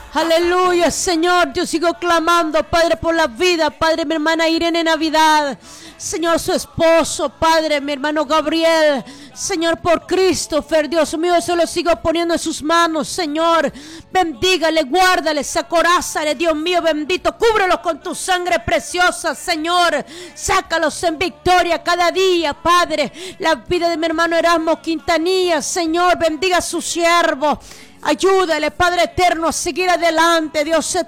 Aleluya, Señor. Yo sigo clamando, Padre, por la vida, Padre, mi hermana Irene Navidad. Señor, su esposo, Padre, mi hermano Gabriel. Señor, por Christopher, Dios mío, se lo sigo poniendo en sus manos, Señor. Bendígale, guárdale, sacorázale, Dios mío, bendito. Cúbrelo con tu sangre preciosa, Señor. Sácalos en victoria cada día, Padre. La vida de mi hermano Erasmo Quintanilla, Señor, bendiga a su siervo. Ayúdale, Padre eterno, a seguir adelante, Dios eterno.